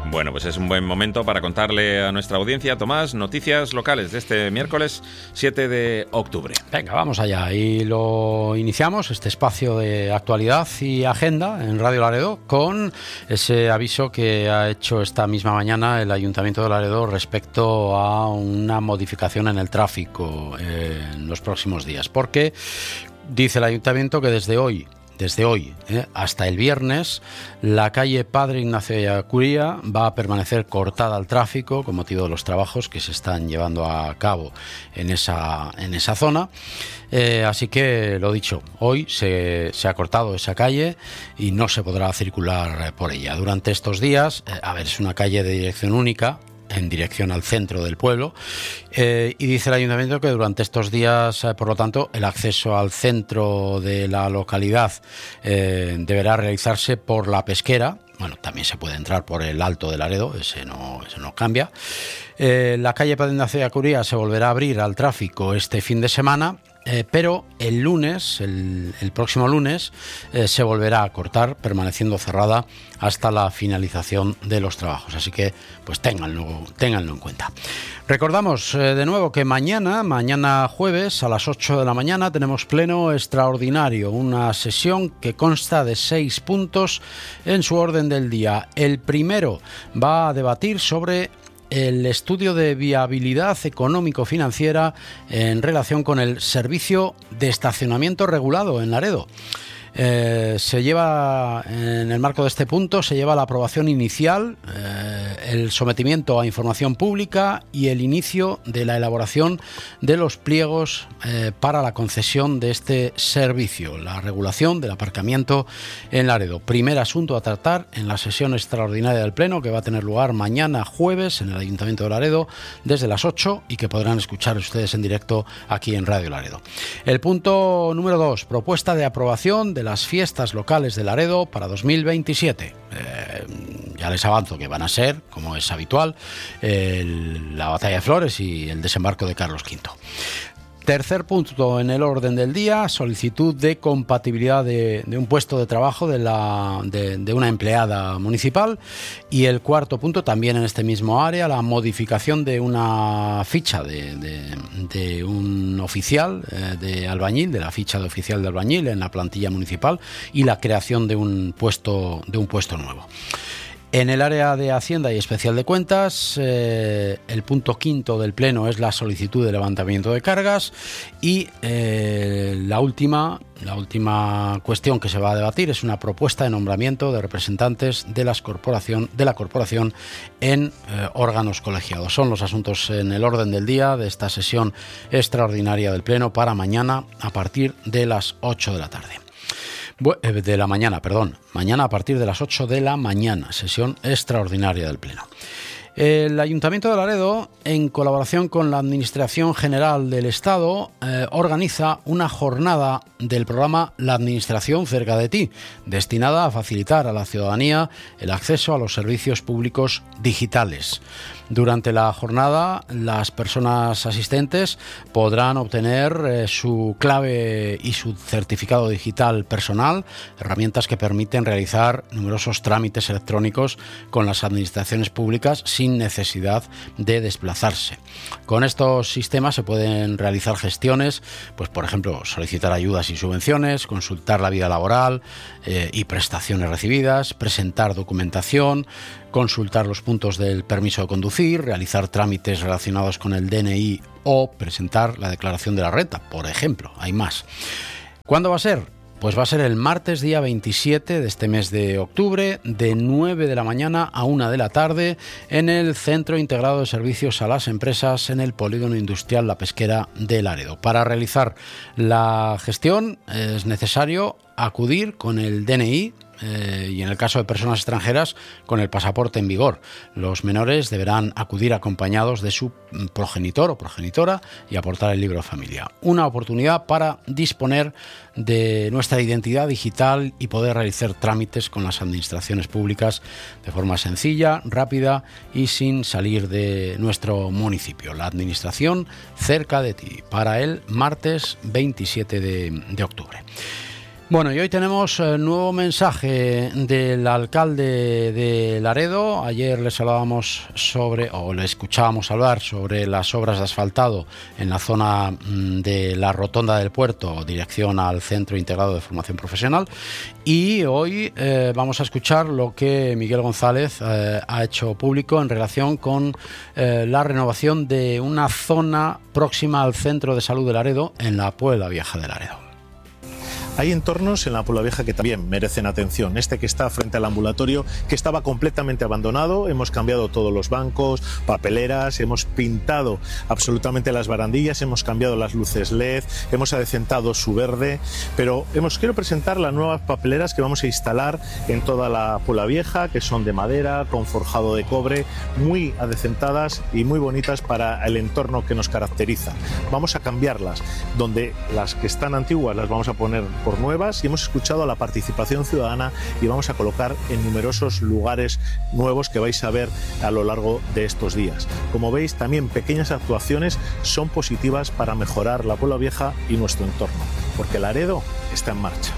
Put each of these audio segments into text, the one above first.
Bueno, pues es un buen momento para contarle a nuestra audiencia, Tomás, noticias locales de este miércoles 7 de octubre. Venga, vamos allá. Y lo iniciamos, este espacio de actualidad y agenda en Radio Laredo, con ese aviso que ha hecho esta misma mañana el Ayuntamiento de Laredo respecto a una modificación en el tráfico en los próximos días. Porque dice el Ayuntamiento que desde hoy hasta el viernes, la calle Padre Ignacio de Ellacuría va a permanecer cortada al tráfico con motivo de los trabajos que se están llevando a cabo en esa zona. Así que, lo dicho, hoy se ha cortado esa calle y no se podrá circular por ella. Durante estos días, es una calle de dirección única, en dirección al centro del pueblo, y dice el Ayuntamiento que durante estos días, por lo tanto, el acceso al centro de la localidad deberá realizarse por la Pesquera. Bueno, también se puede entrar por el Alto de Laredo, ese no cambia. La calle Padre Ignacio de Ellacuría se volverá a abrir al tráfico este fin de semana, pero el lunes, el próximo lunes, se volverá a cortar, permaneciendo cerrada hasta la finalización de los trabajos. Así que, pues ténganlo en cuenta. Recordamos de nuevo que mañana jueves a las 8 de la mañana tenemos pleno extraordinario, una sesión que consta de 6 puntos en su orden del día. El primero va a debatir sobre el estudio de viabilidad económico-financiera en relación con el servicio de estacionamiento regulado en Laredo. Se lleva, en el marco de este punto, se lleva la aprobación inicial, el sometimiento a información pública y el inicio de la elaboración de los pliegos para la concesión de este servicio, la regulación del aparcamiento en Laredo. Primer asunto a tratar en la sesión extraordinaria del Pleno, que va a tener lugar mañana jueves en el Ayuntamiento de Laredo desde las 8 y que podrán escuchar ustedes en directo aquí en Radio Laredo. El punto número 2, propuesta de aprobación de las fiestas locales de Laredo para 2027. Ya les avanzo que van a ser, como es habitual, la Batalla de Flores y el desembarco de Carlos V. Tercer punto en el orden del día, solicitud de compatibilidad de un puesto de trabajo de una empleada municipal. Y el cuarto punto, también en este mismo área, la modificación de una ficha de un oficial de albañil, de la ficha de oficial de albañil en la plantilla municipal, y la creación de un puesto nuevo. En el área de Hacienda y Especial de Cuentas, el punto quinto del Pleno es la solicitud de levantamiento de cargas y la última cuestión que se va a debatir es una propuesta de nombramiento de representantes de la corporación en órganos colegiados. Son los asuntos en el orden del día de esta sesión extraordinaria del Pleno para mañana a partir de las 8 de la tarde. Mañana a partir de las 8 de la mañana, sesión extraordinaria del Pleno. El Ayuntamiento de Laredo, en colaboración con la Administración General del Estado, organiza una jornada del programa La Administración cerca de ti, destinada a facilitar a la ciudadanía el acceso a los servicios públicos digitales. Durante la jornada, las personas asistentes podrán obtener su clave y su certificado digital personal, herramientas que permiten realizar numerosos trámites electrónicos con las administraciones públicas sin necesidad de desplazarse. Con estos sistemas se pueden realizar gestiones, pues por ejemplo, solicitar ayudas y subvenciones, consultar la vida laboral y prestaciones recibidas, presentar documentación, consultar los puntos del permiso de conducir, realizar trámites relacionados con el DNI o presentar la declaración de la renta, por ejemplo. Hay más. ¿Cuándo va a ser? Pues va a ser el martes día 27 de este mes de octubre, de 9 de la mañana a 1 de la tarde, en el Centro Integrado de Servicios a las Empresas en el Polígono Industrial La Pesquera de Laredo. Para realizar la gestión es necesario acudir con el DNI y en el caso de personas extranjeras con el pasaporte en vigor. Los menores deberán acudir acompañados de su progenitor o progenitora y aportar el libro de familia. Una oportunidad para disponer de nuestra identidad digital y poder realizar trámites con las administraciones públicas de forma sencilla, rápida y sin salir de nuestro municipio. La administración cerca de ti, para el martes 27 de octubre. Bueno, y hoy tenemos nuevo mensaje del alcalde de Laredo. Ayer le escuchábamos hablar sobre las obras de asfaltado en la zona de la Rotonda del Puerto, dirección al Centro Integrado de Formación Profesional. Y hoy vamos a escuchar lo que Miguel González ha hecho público en relación con la renovación de una zona próxima al Centro de Salud de Laredo, en la Puebla Vieja de Laredo. Hay entornos en la Puebla Vieja que también merecen atención. Este que está frente al ambulatorio, que estaba completamente abandonado. Hemos cambiado todos los bancos, papeleras, hemos pintado absolutamente las barandillas, hemos cambiado las luces LED, hemos adecentado su verde, pero quiero presentar las nuevas papeleras que vamos a instalar en toda la Puebla Vieja, que son de madera, con forjado de cobre, muy adecentadas y muy bonitas para el entorno que nos caracteriza. Vamos a cambiarlas, donde las que están antiguas las vamos a poner por nuevas, y hemos escuchado a la participación ciudadana y vamos a colocar en numerosos lugares nuevos que vais a ver a lo largo de estos días. Como veis, también pequeñas actuaciones son positivas para mejorar la Puebla Vieja y nuestro entorno, porque Laredo está en marcha.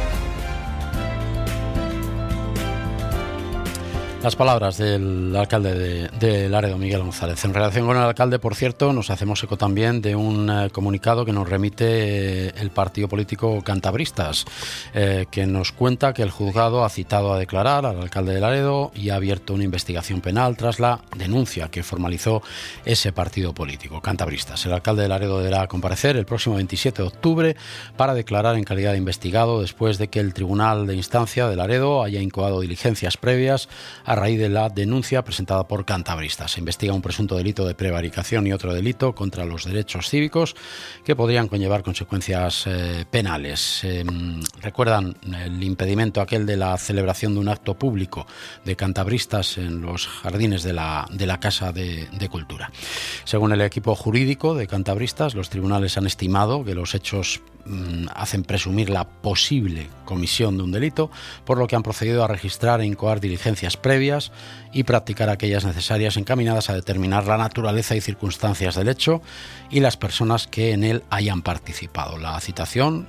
Las palabras del alcalde de Laredo, Miguel González. En relación con el alcalde, por cierto, nos hacemos eco también de un comunicado que nos remite el partido político Cantabristas, que nos cuenta que el juzgado ha citado a declarar al alcalde de Laredo y ha abierto una investigación penal tras la denuncia que formalizó ese partido político, Cantabristas. El alcalde de Laredo deberá comparecer el próximo 27 de octubre para declarar en calidad de investigado, después de que el Tribunal de Instancia de Laredo haya incoado diligencias previas a raíz de la denuncia presentada por Cantabristas. Se investiga un presunto delito de prevaricación y otro delito contra los derechos cívicos que podrían conllevar consecuencias penales. Recuerdan el impedimento aquel de la celebración de un acto público de Cantabristas en los jardines de la Casa de Cultura. Según el equipo jurídico de Cantabristas, los tribunales han estimado que los hechos hacen presumir la posible comisión de un delito, por lo que han procedido a registrar e incoar diligencias previas y practicar aquellas necesarias encaminadas a determinar la naturaleza y circunstancias del hecho y las personas que en él hayan participado. La citación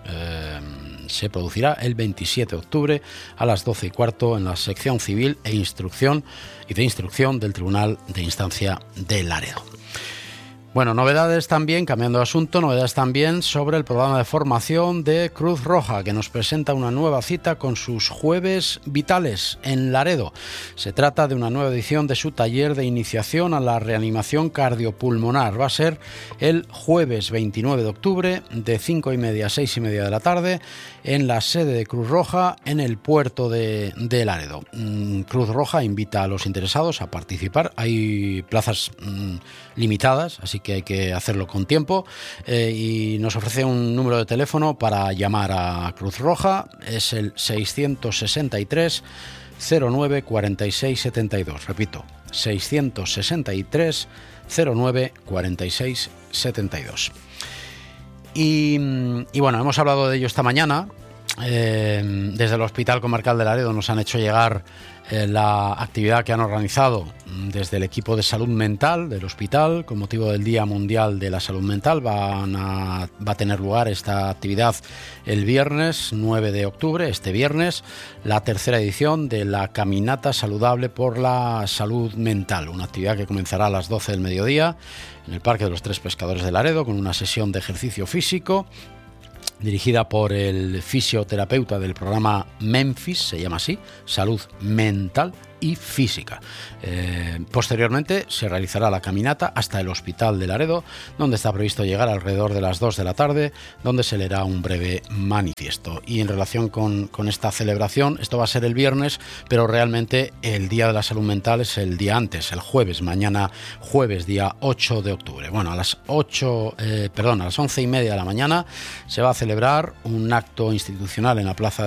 se producirá el 27 de octubre a las 12:15 en la sección civil de instrucción del Tribunal de Instancia de Laredo. Bueno, novedades también, cambiando de asunto, novedades también sobre el programa de formación de Cruz Roja, que nos presenta una nueva cita con sus Jueves Vitales en Laredo. Se trata de una nueva edición de su taller de iniciación a la reanimación cardiopulmonar. Va a ser el jueves 29 de octubre de 5:30 a 6:30 de la tarde en la sede de Cruz Roja en el puerto de Laredo. Cruz Roja invita a los interesados a participar. Hay plazas limitadas, así que hay que hacerlo con tiempo, y nos ofrece un número de teléfono para llamar a Cruz Roja. Es el 663 09 46 72. Repito, 663 09 46 72. Y bueno, hemos hablado de ello esta mañana. Desde el Hospital Comarcal de Laredo nos han hecho llegar la actividad que han organizado desde el equipo de salud mental del hospital con motivo del Día Mundial de la Salud Mental. Va a tener lugar esta actividad el viernes 9 de octubre, este viernes, la tercera edición de la Caminata Saludable por la Salud Mental, una actividad que comenzará a las 12 del mediodía en el Parque de los Tres Pescadores de Laredo, con una sesión de ejercicio físico dirigida por el fisioterapeuta del programa Memphis, se llama así, Salud Mental y Física. Posteriormente se realizará la caminata hasta el Hospital de Laredo, donde está previsto llegar alrededor de las 2 de la tarde, donde se leerá un breve manifiesto. Y en relación con esta celebración, esto va a ser el viernes, pero realmente el Día de la Salud Mental es el día antes, el jueves, mañana jueves, día 8 de octubre. Bueno, a las 11:30 de la mañana se va a celebrar un acto institucional en la Plaza